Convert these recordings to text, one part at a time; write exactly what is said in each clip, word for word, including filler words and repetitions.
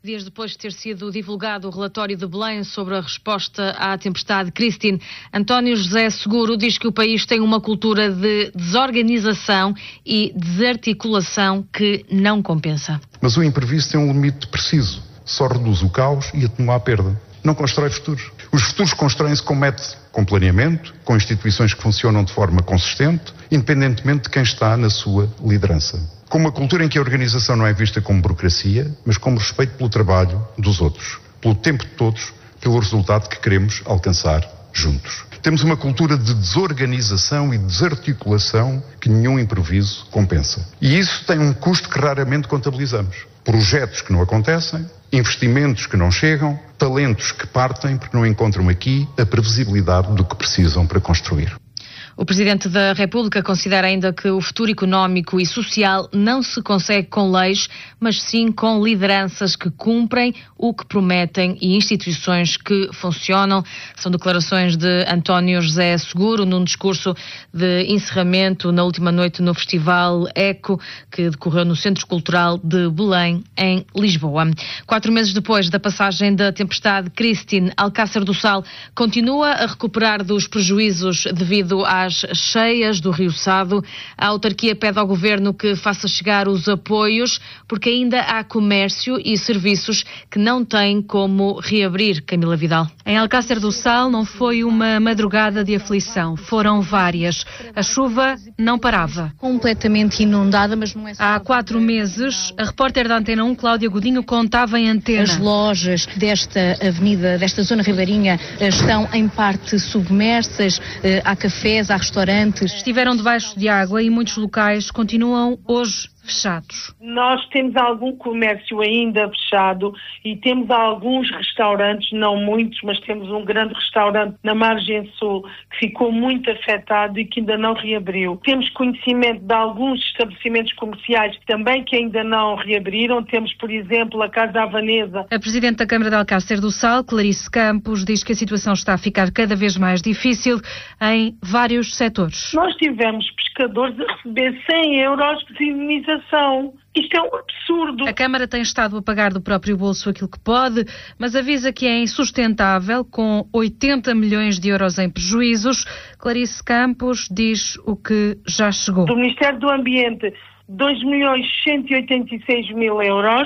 Dias depois de ter sido divulgado o relatório de Belém sobre a resposta à tempestade Christine, António José Seguro diz que o país tem uma cultura de desorganização e desarticulação que não compensa. Mas o imprevisto tem um limite preciso. Só reduz o caos e atenua a perda. Não constrói futuros. Os futuros constroem-se com método, com planeamento, com instituições que funcionam de forma consistente, independentemente de quem está na sua liderança. Com uma cultura em que a organização não é vista como burocracia, mas como respeito pelo trabalho dos outros, pelo tempo de todos, pelo resultado que queremos alcançar juntos. Temos uma cultura de desorganização e desarticulação que nenhum improviso compensa. E isso tem um custo que raramente contabilizamos. Projetos que não acontecem, investimentos que não chegam, talentos que partem porque não encontram aqui a previsibilidade do que precisam para construir. O Presidente da República considera ainda que o futuro económico e social não se consegue com leis, mas sim com lideranças que cumprem o que prometem e instituições que funcionam. São declarações de António José Seguro num discurso de encerramento na última noite no Festival Eco, que decorreu no Centro Cultural de Belém, em Lisboa. Quatro meses depois da passagem da tempestade Christine, Alcácer do Sal continua a recuperar dos prejuízos devido à às cheias do Rio Sado. A autarquia pede ao governo que faça chegar os apoios, porque ainda há comércio e serviços que não têm como reabrir. Camila Vidal. Em Alcácer do Sal não foi uma madrugada de aflição, foram várias. A chuva não parava. Completamente inundada, mas não é só... Há quatro meses, a repórter da Antena um, Cláudia Godinho, contava em antena. As lojas desta avenida, desta zona ribeirinha, estão em parte submersas, há cafés, há restaurantes. Estiveram debaixo de água e muitos locais continuam hoje fechados. Nós temos algum comércio ainda fechado e temos alguns restaurantes, não muitos, mas temos um grande restaurante na margem sul que ficou muito afetado e que ainda não reabriu. Temos conhecimento de alguns estabelecimentos comerciais também que ainda não reabriram. Temos, por exemplo, a Casa Havanesa. A Presidente da Câmara de Alcácer do Sal, Clarice Campos, diz que a situação está a ficar cada vez mais difícil em vários setores. Nós tivemos pescadores a receber cem euros de indenização. Isto é um absurdo. A Câmara tem estado a pagar do próprio bolso aquilo que pode, mas avisa que é insustentável, com oitenta milhões de euros em prejuízos. Clarice Campos diz o que já chegou. Do Ministério do Ambiente, dois milhões cento e oitenta e seis mil euros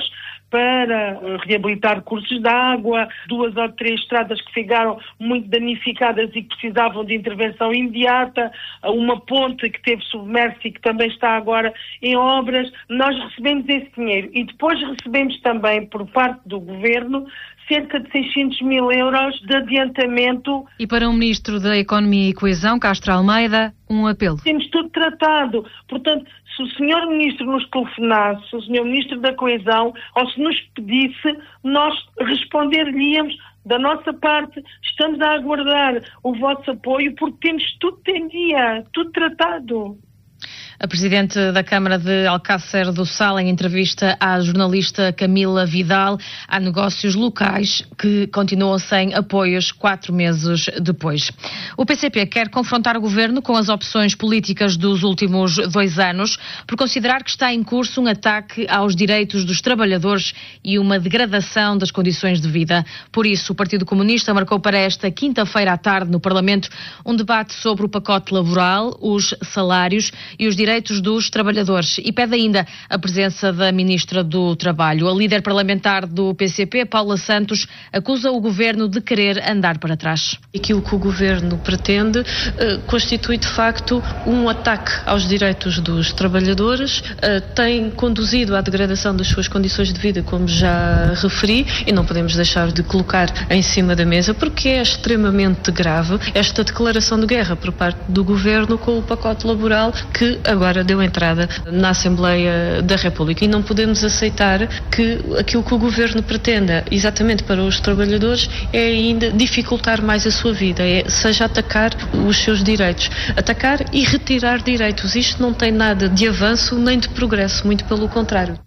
para reabilitar cursos de água, duas ou três estradas que ficaram muito danificadas e que precisavam de intervenção imediata, uma ponte que teve submersa e que também está agora em obras. Nós recebemos esse dinheiro e depois recebemos também, por parte do Governo, cerca de seiscentos mil euros de adiantamento. E para o Ministro da Economia e Coesão, Castro Almeida, um apelo. Temos tudo tratado. Portanto, se o senhor Ministro nos telefonasse, se o senhor Ministro da Coesão, ou se nos pedisse, nós responder-lhe-íamos da nossa parte. Estamos a aguardar o vosso apoio porque temos tudo em dia, tudo tratado. A Presidente da Câmara de Alcácer do Sal, em entrevista à jornalista Camila Vidal, há negócios locais que continuam sem apoios quatro meses depois. O P C P quer confrontar o Governo com as opções políticas dos últimos dois anos por considerar que está em curso um ataque aos direitos dos trabalhadores e uma degradação das condições de vida. Por isso, o Partido Comunista marcou para esta quinta-feira à tarde no Parlamento um debate sobre o pacote laboral, os salários e os direitos direitos dos trabalhadores e pede ainda a presença da Ministra do Trabalho. A líder parlamentar do P C P, Paula Santos, acusa o Governo de querer andar para trás. Aquilo que o Governo pretende uh, constitui de facto um ataque aos direitos dos trabalhadores, uh, tem conduzido à degradação das suas condições de vida, como já referi, e não podemos deixar de colocar em cima da mesa porque é extremamente grave esta declaração de guerra por parte do Governo com o pacote laboral que agora deu entrada na Assembleia da República e não podemos aceitar que aquilo que o Governo pretenda exatamente para os trabalhadores é ainda dificultar mais a sua vida, é, seja atacar os seus direitos, atacar e retirar direitos. Isto não tem nada de avanço nem de progresso, muito pelo contrário.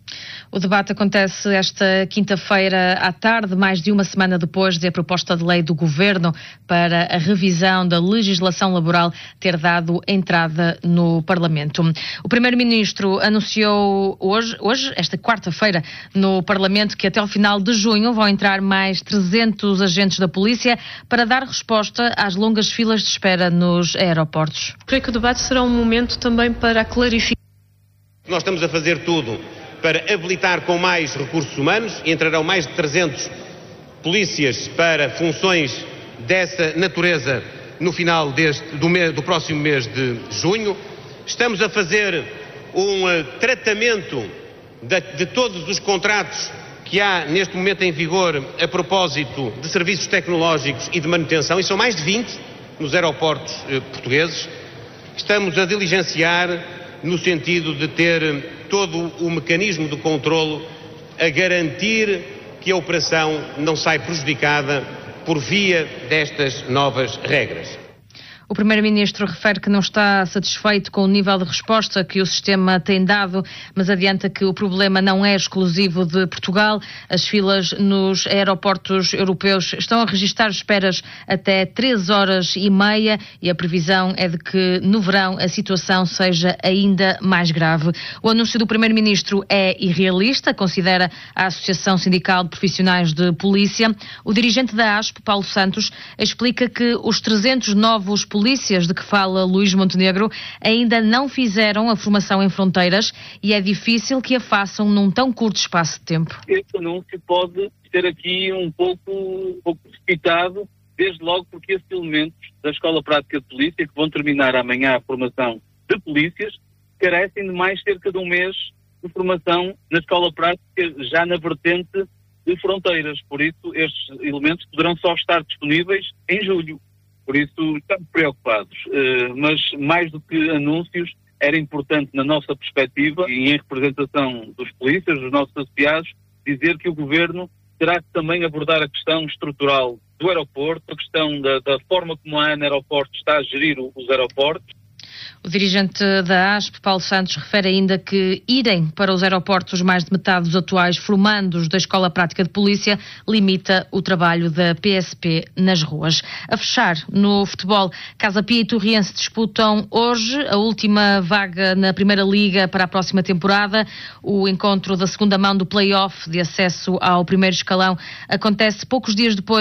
O debate acontece esta quinta-feira à tarde, mais de uma semana depois de a proposta de lei do Governo para a revisão da legislação laboral ter dado entrada no Parlamento. O Primeiro-Ministro anunciou hoje, hoje, esta quarta-feira, no Parlamento, que até ao final de junho vão entrar mais trezentos agentes da Polícia para dar resposta às longas filas de espera nos aeroportos. Creio que o debate será um momento também para clarificar. Nós estamos a fazer tudo para habilitar com mais recursos humanos, e entrarão mais de trezentos polícias para funções dessa natureza no final deste, do, mês, do próximo mês de junho. Estamos a fazer um uh, tratamento de, de todos os contratos que há neste momento em vigor a propósito de serviços tecnológicos e de manutenção, e são mais de vinte nos aeroportos uh, portugueses. Estamos a diligenciar no sentido de ter todo o mecanismo de controlo a garantir que a operação não sai prejudicada por via destas novas regras. O Primeiro-Ministro refere que não está satisfeito com o nível de resposta que o sistema tem dado, mas adianta que o problema não é exclusivo de Portugal. As filas nos aeroportos europeus estão a registrar esperas até três horas e meia e a previsão é de que no verão a situação seja ainda mais grave. O anúncio do Primeiro-Ministro é irrealista, considera a Associação Sindical de Profissionais de Polícia. O dirigente da A S P, Paulo Santos, explica que os trezentos novos polícias polícias de que fala Luís Montenegro ainda não fizeram a formação em fronteiras e é difícil que a façam num tão curto espaço de tempo. Este anúncio pode ser aqui um pouco, um pouco precipitado, desde logo porque esses elementos da Escola Prática de Polícia, que vão terminar amanhã a formação de polícias, carecem de mais cerca de um mês de formação na Escola Prática, já na vertente de fronteiras. Por isso, estes elementos poderão só estar disponíveis em julho. Por isso, estamos preocupados, uh, mas mais do que anúncios, era importante, na nossa perspectiva e em representação dos polícias, dos nossos associados, dizer que o Governo terá que também abordar a questão estrutural do aeroporto, a questão da, da forma como a ANA Aeroportos está a gerir os aeroportos. O dirigente da A S P, Paulo Santos, refere ainda que irem para os aeroportos mais de metade dos atuais formandos da Escola Prática de Polícia limita o trabalho da P S P nas ruas. A fechar, no futebol, Casa Pia e Torriense disputam hoje a última vaga na Primeira Liga para a próxima temporada. O encontro da segunda mão do play-off de acesso ao primeiro escalão acontece poucos dias depois